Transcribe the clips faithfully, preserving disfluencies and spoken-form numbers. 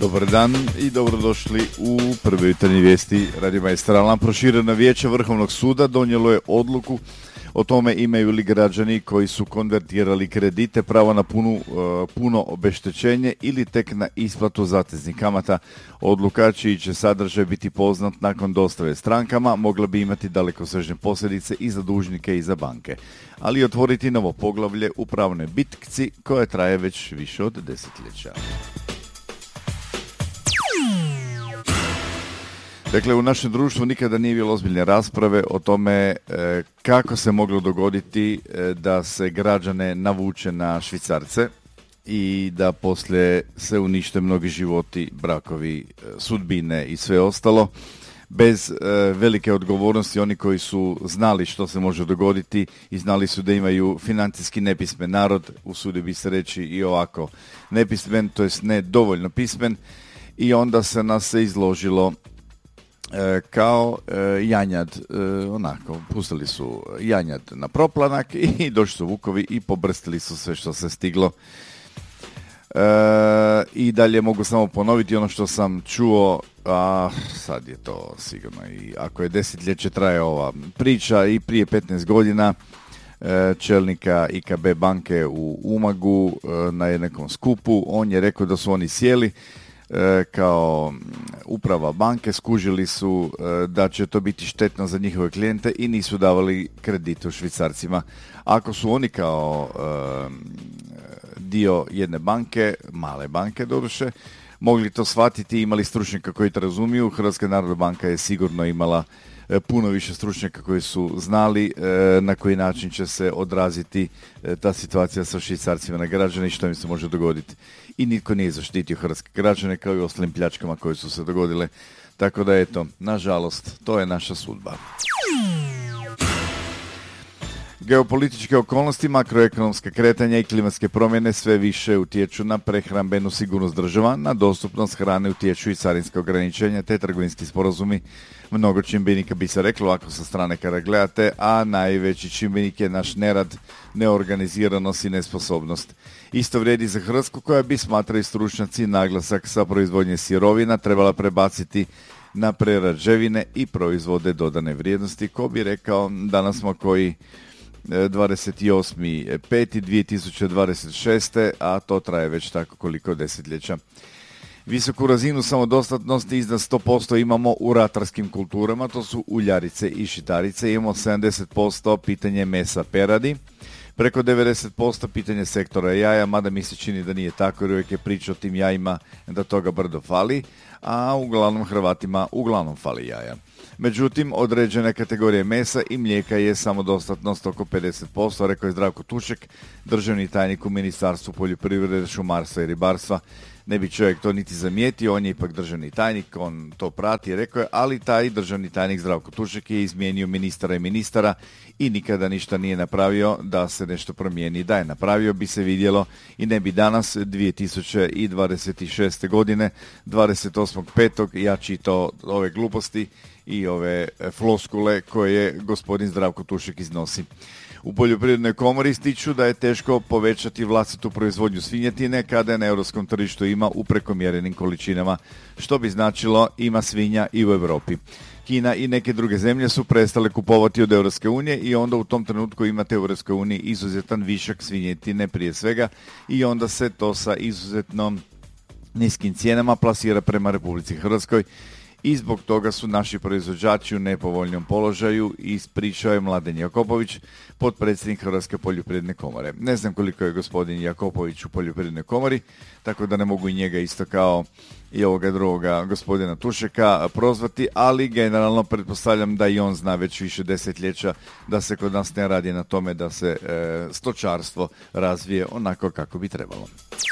Dobar dan i dobrodošli u prve jutarnje vijesti Radio Majstra. Prošireno vijeće Vrhovnog suda donijelo je odluku o tome imaju li građani koji su konvertirali kredite pravo na punu, puno obeštećenje ili tek na isplatu zateznih kamata. Odluka čiji će sadržaj biti poznat nakon dostave strankama mogla bi imati dalekosežne posljedice i za dužnike i za banke, ali i otvoriti novo poglavlje u pravnoj bitkci koja traje već više od desetljeća. Dakle, u našem društvu nikada nije bilo ozbiljne rasprave o tome e, kako se moglo dogoditi e, da se građane navuče na švicarce i da poslije se unište mnogi životi, brakovi, e, sudbine i sve ostalo. Bez e, velike odgovornosti oni koji su znali što se može dogoditi i znali su da imaju financijski nepismen narod, usudio bi se reći i ovako nepismen, to jest ne dovoljno pismen, i onda se nas se izložilo E, kao e, janjad, e, onako, pustili su janjad na proplanak i došli su vukovi i pobrstili su sve što se stiglo. E, I dalje mogu samo ponoviti ono što sam čuo, a sad je to sigurno i ako je desetljeće traje ova priča i prije petnaest godina e, čelnika I K B banke u Umagu e, na jednom skupu, on je rekao da su oni sjeli kao uprava banke, skužili su da će to biti štetno za njihove klijente i nisu davali kredite u švicarcima. Ako su oni kao dio jedne banke, male banke doduše, mogli to shvatiti, imali stručnjaka koji to razumiju, Hrvatska narodna banka je sigurno imala puno više stručnjaka koji su znali na koji način će se odraziti ta situacija sa švicarcima na građane i što im se može dogoditi. I nitko nije zaštitio hrvatske građane kao i ostalim pljačkama koje su se dogodile. Tako da eto, nažalost, to je naša sudba. Geopolitičke okolnosti, makroekonomske kretanja i klimatske promjene sve više utječu na prehrambenu sigurnost država, na dostupnost hrane utječu i carinske ograničenja te trgovinski sporazumi. Mnogo čimbenika bi se reklo ako sa strane kada gledate, a najveći čimbenik je naš nerad, neorganiziranost i nesposobnost. Isto vrijedi za Hrvatsku koja bi, smatraju stručnjaci, naglasak sa proizvodnje sirovina trebala prebaciti na prerađevine i proizvode dodane vrijednosti. Ko bi rekao, danas smo koji dvadeset osmi peti dvije tisuće dvadeset šeste. a to traje već tako koliko desetljeća. Visoku razinu samodostatnosti iznad sto posto imamo u ratarskim kulturama, to su uljarice i šitarice, imamo sedamdeset posto pitanje mesa peradi, preko devedeset posto pitanje sektora jaja, mada mi se čini da nije tako jer uvijek je priča o tim jajima da toga brdo fali, a uglavnom Hrvatima uglavnom fali jaja. Međutim, određene kategorije mesa i mlijeka je samodostatnost oko pedeset posto, rekao je Zdravko Tušek, državni tajnik u Ministarstvu poljoprivrede, šumarstva i ribarstva. Ne bi čovjek to niti zamijetio, on je ipak državni tajnik, on to prati, rekao je, ali taj državni tajnik Zdravko Tušek je izmijenio ministara i ministara i nikada ništa nije napravio da se nešto promijeni. Da je napravio bi se vidjelo i ne bi danas dvije tisuće dvadeset šeste. godine dvadeset osmog petog ja čitao ove gluposti i ove floskule koje gospodin Zdravko Tušek iznosi. U poljoprivrednoj komori ističu da je teško povećati vlastitu proizvodnju svinjetine kada je na europskom tržištu ima u prekomjerenim količinama, što bi značilo ima svinja i u Europi. Kina i neke druge zemlje su prestale kupovati od Europske unije i onda u tom trenutku imate u Europskoj uniji izuzetan višak svinjetine prije svega i onda se to sa izuzetno niskim cijenama plasira prema Republici Hrvatskoj. I zbog toga su naši proizvođači u nepovoljnom položaju, ispričao je Mladen Jakopović, potpredsjednik Hrvatske poljoprivredne komore. Ne znam koliko je gospodin Jakopović u poljoprivrednoj komori, tako da ne mogu i njega isto kao i ovoga drugoga gospodina Tušeka prozvati, ali generalno pretpostavljam da i on zna već više desetljeća da se kod nas ne radi na tome da se e, stočarstvo razvije onako kako bi trebalo.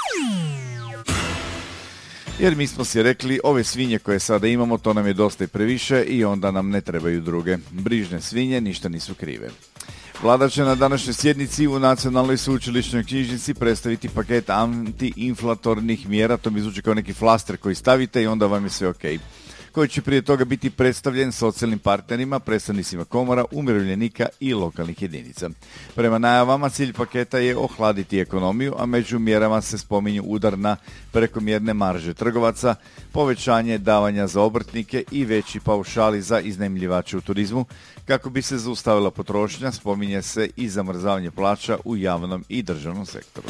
Jer mi smo si rekli, ove svinje koje sada imamo, to nam je dosta i previše i onda nam ne trebaju druge. Brižne svinje ništa nisu krive. Vlada će na današnjoj sjednici u Nacionalnoj sveučilišnoj knjižnici predstaviti paket antiinflatornih mjera, to mi zvuči kao neki flaster koji stavite i onda vam je sve ok. koji će prije toga biti predstavljen socijalnim partnerima, predstavnicima komora, umirovljenika i lokalnih jedinica. Prema najavama cilj paketa je ohladiti ekonomiju, a među mjerama se spominju udar na prekomjerne marže trgovaca, povećanje davanja za obrtnike i veći paušali za iznajmljivače u turizmu. Kako bi se zaustavila potrošnja, spominje se i zamrzavanje plaća u javnom i državnom sektoru.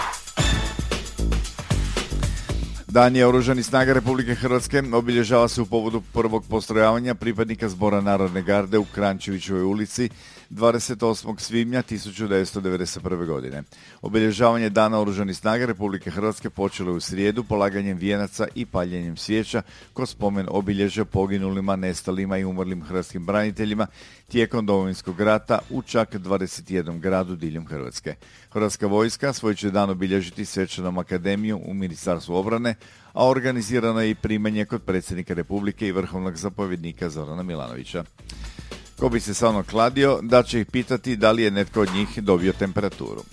Dan je Oružanih snaga Republike Hrvatske obilježava se u povodu prvog postrojavanja pripadnika Zbora Narodne garde u Krančevićevoj ulici dvadeset osmog svibnja tisuću devetsto devedeset prve. godine. Obilježavanje Dana Oružanih snaga Republike Hrvatske počelo je u srijedu polaganjem vijenaca i paljenjem svijeća kroz spomen obilježja poginulima, nestalima i umrlim hrvatskim braniteljima tijekom Domovinskog rata u čak dvadeset jednom gradu diljem Hrvatske. Hrvatska vojska svoj će dan obilježiti svečanom akademiju u Ministarstvu obrane, a organizirano je i primanje kod predsjednika Republike i vrhovnog zapovjednika Zorana Milanovića. Ko bi se samo kladio, da će ih pitati da li je netko od njih dobio temperaturu.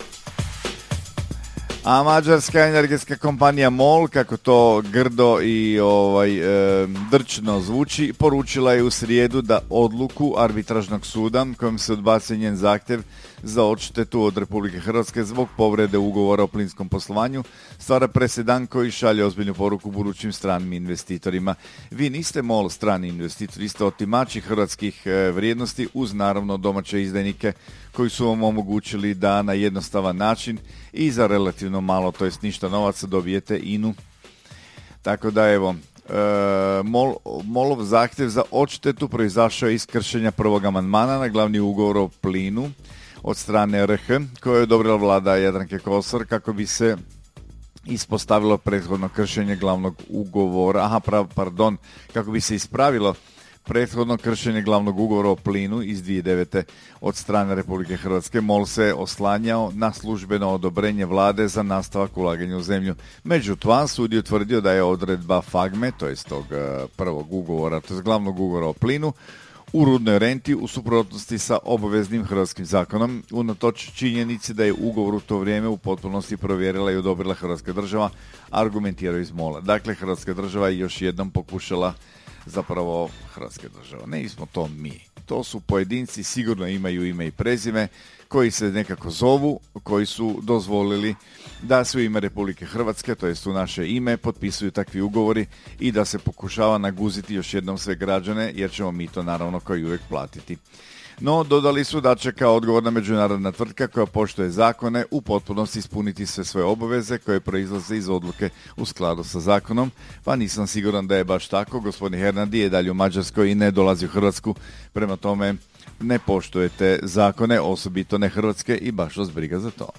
A mađarska energetska kompanija MOL, kako to grdo i ovaj, e, drčno zvuči, poručila je u srijedu da odluku arbitražnog suda kojom se odbacuje njen zahtjev za odštetu od Republike Hrvatske zbog povrede ugovora o plinskom poslovanju stvara presedan koji šalje ozbiljnu poruku budućim stranim investitorima. Vi niste MOL strani investitori, ste otimači hrvatskih e, vrijednosti uz naravno domaće izdajnike koji su vam omogućili da na jednostavan način i za relativno malo, to jest ništa novaca, dobijete I N A-u. Tako da evo, e, Mol, Molov zahtjev za odštetu proizašao je iz kršenja prvog amandmana na glavni ugovor o plinu od strane R H koje je odobrila vlada Jadranke Kosor kako bi se ispostavilo prethodno kršenje glavnog ugovora, aha, prav, pardon, kako bi se ispravilo prethodno kršenje glavnog ugovora o plinu iz dvije tisuće devete. od strane Republike Hrvatske. MOL se oslanjao na službeno odobrenje vlade za nastavak ulaganja u zemlju. Međutim, sud je utvrdio da je odredba Fagme, to jest tog prvog ugovora, to jest glavnog ugovora o plinu, u rudnoj renti u suprotnosti sa obaveznim hrvatskim zakonom, unatoč činjenici da je ugovor u to vrijeme u potpunosti provjerila i odobrila Hrvatska država, argumentiraju iz MOL-a. Dakle, Hrvatska država je još jednom pokušala, zapravo Hrvatska država, ne smo to mi. To su pojedinci, sigurno imaju ime i prezime, koji se nekako zovu, koji su dozvolili da se u ime Republike Hrvatske, to jest u naše ime, potpisuju takvi ugovori i da se pokušava naguziti još jednom sve građane, jer ćemo mi to naravno kao i uvijek platiti. No, dodali su da će kao odgovorna međunarodna tvrtka koja poštuje zakone u potpunosti ispuniti sve svoje obaveze koje proizlaze iz odluke u skladu sa zakonom, pa nisam siguran da je baš tako. Gospodin Hernandi je dalje u Mađarskoj i ne dolazi u Hrvatsku, prema tome ne poštujete zakone, osobito ne hrvatske, i baš vas briga za to.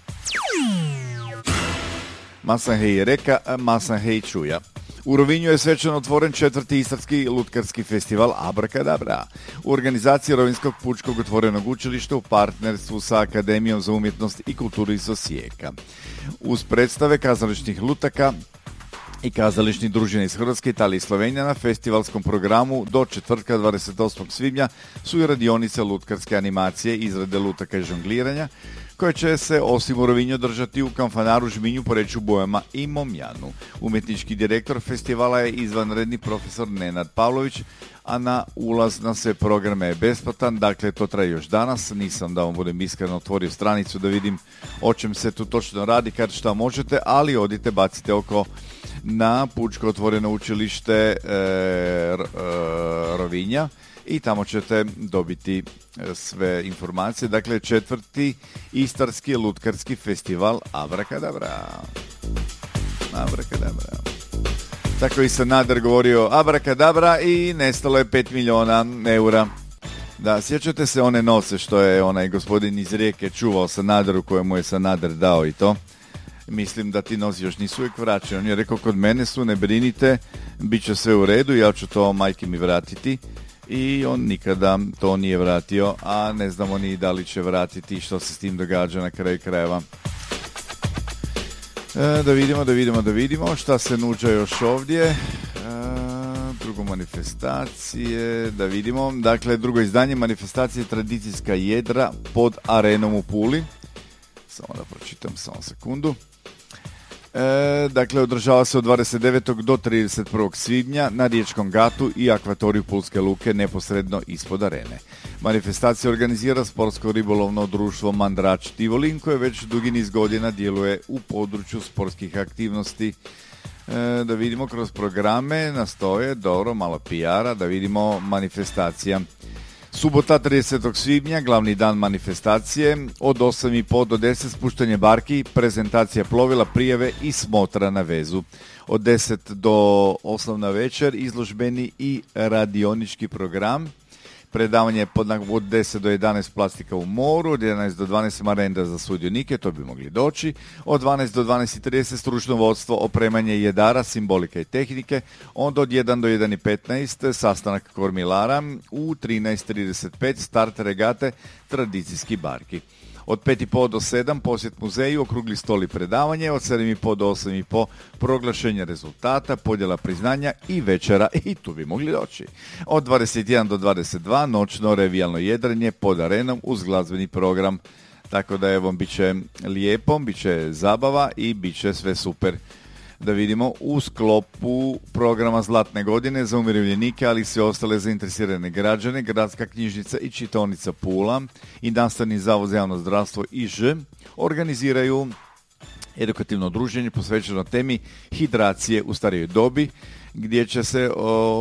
Masanhej reka, Masanhej čuja. U Rovinju je svečano otvoren četvrti istarski lutkarski festival Abrakadabra. U organizaciji Rovinskog pučkog otvorenog učilišta u partnerstvu sa Akademijom za umjetnost i kulturu iz Osijeka. Uz predstave kazališnih lutaka i kazališnih družina iz Hrvatske, Italije i Slovenije na festivalskom programu do četvrtka dvadeset osmog svibnja su i radionice lutkarske animacije, izrade lutaka i žongliranja, koje će se osim u Rovinju držati u Kanfanaru, Žminju, Poreču, Bojama i Momjanu. Umjetnički direktor festivala je izvanredni profesor Nenad Pavlović, a na ulaz na sve programe je besplatan, dakle to traje još danas. Nisam, da vam budem iskreno, otvorio stranicu da vidim o čem se tu točno radi, kad šta možete, ali odite, bacite oko na Pučko otvoreno učilište e, r, e, Rovinja i tamo ćete dobiti sve informacije. Dakle, četvrti istarski lutkarski festival Abrakadabra. Abrakadabra. Tako i Sanader govorio Abrakadabra i nestalo je pet milijuna eura. Da, sjećate se one novce što je onaj gospodin iz Rijeke čuvao Sanaderu, kojemu je Sanader dao i to. Mislim da ti novci još nisu uvijek vraćeni. On je rekao, kod mene su, ne brinite, bit će sve u redu, ja ću to majke mi vratiti. I on nikada to nije vratio, a ne znamo ni da li će vratiti, što se s tim događa na kraju krajeva. E, da vidimo, da vidimo, da vidimo šta se nuđa još ovdje. E, drugo manifestacije, da vidimo. Dakle, drugo izdanje manifestacije Tradicijska jedra pod Arenom u Puli. Samo da pročitam, samo sekundu. E, dakle, održava se od dvadeset devetog do trideset prvog svibnja na Riječkom gatu i akvatoriju Pulske luke neposredno ispod arene. Manifestacija organizira sportsko ribolovno društvo Mandrač Tivolin koje već dugi niz godina djeluje u području sportskih aktivnosti. E, da vidimo kroz programe nastoje, dobro, malo P R-a, da vidimo manifestacija. Subota tridesetog svibnja, glavni dan manifestacije, od osam i pol do deset spuštanje barki, prezentacija plovila, prijave i smotra na vezu. Od deset do osam na večer izložbeni i radionički program. Predavanje od deset do jedanaest plastika u moru, od jedanaest do dvanaest marenda za sudionike, to bi mogli doći. Od dvanaest do dvanaest i trideset stručno vodstvo, opremanje jedara, simbolika i tehnike. Onda od jedan do jedan i petnaest sastanak kormilara, u trinaest trideset pet start regate tradicijski barki. Od pet i pol do sedam posjet muzeju, okrugli stol i predavanje, od sedam i pol do osam i pol proglašenje rezultata, podjela priznanja i večera, i tu bi mogli doći. Od dvadeset jedan do dvadeset dva noćno revijalno jedrenje pod arenom uz glazbeni program, tako da evo, bit će lijepo, bit će zabava i bit će sve super. Da vidimo, u sklopu programa Zlatne godine za umirovljenike, ali i sve ostale zainteresirane građane, Gradska knjižnica i čitaonica Pula i Nastavni zavod za javno zdravstvo I Ž organiziraju edukativno druženje posvećeno temi hidracije u starijoj dobi, gdje će se,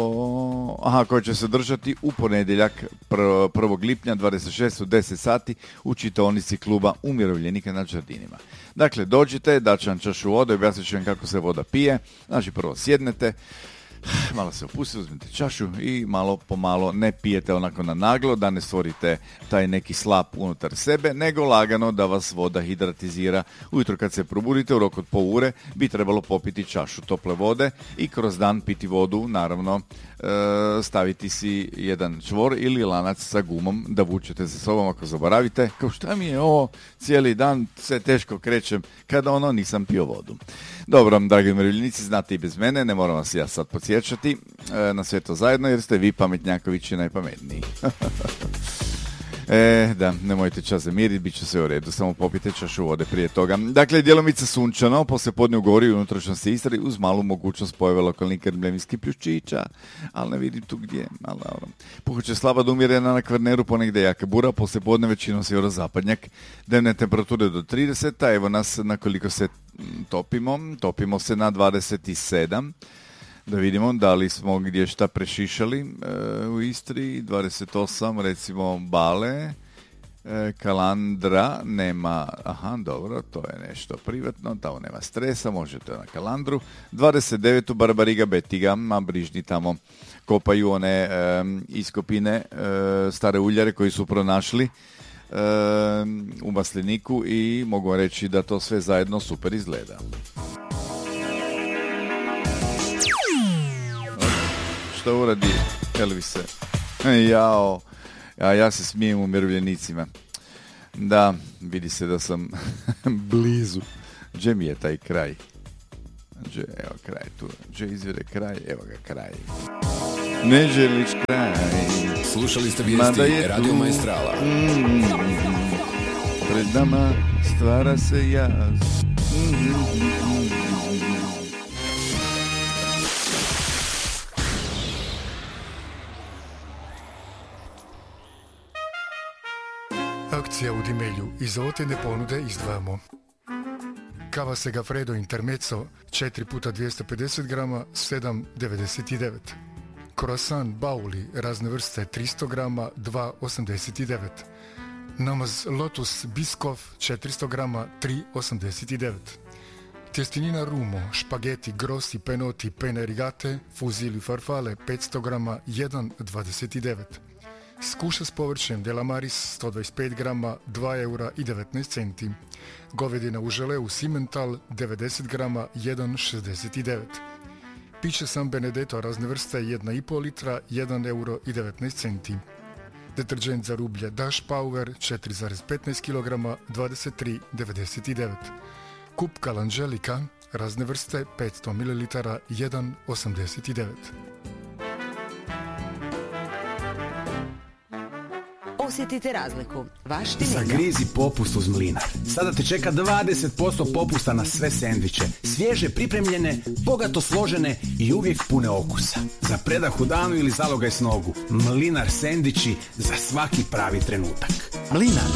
o, aha, koje će se držati u ponedjeljak prvog lipnja dvadeset šestog u deset sati u čitaonici kluba umirovljenika na Đardinima. Dakle, dođite, daću vam čašu vode, objasnit ću vam kako se voda pije. Znači, prvo sjednete, malo se opustite, uzmite čašu i malo po malo ne pijete onako na naglo, da ne stvorite taj neki slap unutar sebe, nego lagano da vas voda hidratizira. Ujutro kad se probudite u roku od pol ure bi trebalo popiti čašu tople vode i kroz dan piti vodu, naravno staviti si jedan čvor ili lanac sa gumom da vučete za sobom ako zaboravite. Kao šta mi je ovo, cijeli dan se teško krećem kada ono nisam pio vodu. Dobro, dragi umirovljenici, znate i bez mene, ne moram vas ja sad podsjećati na sve to zajedno jer ste vi pametnjakovići najpametniji. E, da, nemojte čas zamiriti, bit će sve u redu, samo popite čašu vode prije toga. Dakle, djelomice sunčano, poslije podne u gori i unutrašnjosti Istri uz malu mogućnost pojave lokalnih grmljevinskih pljuščića, ali ne vidim tu gdje. Ali, ali. Puhuće slaba do umjerena na Kvarneru, ponegdje jaka bura, poslije podne većinom sjeverozapadnjak, dnevne temperature do trideset, a evo nas na koliko se topimo, topimo se na dvadeset sedam. Da vidimo da li smo gdje šta prešišali e, u Istri, dvadeset osam recimo Bale, e, Kalandra nema, aha dobro, to je nešto privatno, tamo nema stresa, možete na Kalandru, dvadeset devet u Barbariga Betiga, a brižni tamo kopaju one e, iskopine, e, stare uljare koji su pronašli e, u Masleniku i mogu reći da to sve zajedno super izgleda. Šta uradi Elvise? Jao, a ja se smijem umirovljenicima. Da, vidi se da sam blizu. Gdje mi je taj kraj? Gdje, evo kraj tu. Gdje izvire kraj? Evo ga kraj. Ne želiš kraj. Slušali ste vijesti Radio Maestrala. Mm, pred nama stvara se jaz. Mm, Akcija u Dimelju. Iz otene ponude izdvajamo kava Segafredo Intermezzo četiri puta dvjesto pedeset grama sedam devedeset devet. Croissant Bauli razne vrste tristo grama dva osamdeset devet. Namaz Lotus Biskov četiristo grama tri osamdeset devet. Tjestinina Rumo, špageti Grossi Penoti Pene Rigate, fuzili farfale petsto grama jedan dvadeset devet. Skuša s povrćem Delamaris sto dvadeset pet grama dva eura i devetnaest centi. Govedina u želeu Simental devedeset grama jedan šezdeset devet. Piće San Benedetto razne vrste jedna i pol litra jedan euro i devetnaest centi. Deterđent za rublje Dash Power četiri zarez petnaest kilograma dvadeset tri devedeset devet. Kupka L'Angelica razne vrste petsto mililitara jedan osamdeset devet. osjetite razliku. Vaš ti Milja. Zagrizi popust uz Mlinar. Sada te čeka dvadeset posto popusta na sve sendviče. Svježe pripremljene, bogato složene i uvijek pune okusa. Za predah u danu ili zalogaj s nogu. Mlinar sendviči za svaki pravi trenutak. Mlinar.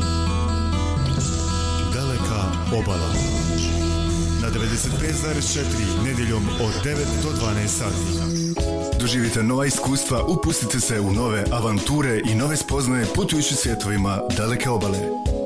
Daleka obala. Na devedeset pet zarez četiri nedjeljom od devet do dvanaest sati. Doživite nova iskustva, upustite se u nove avanture i nove spoznaje putujući svjetovima daleke obale.